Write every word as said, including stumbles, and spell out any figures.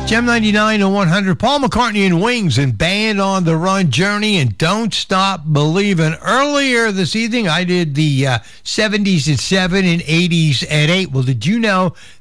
Gem ninety-nine to one hundred, Paul McCartney and Wings and Band on the Run Journey and Don't Stop Believin'. Earlier this evening, I did the uh, seventies at seven and eighties at eight. Well, did you know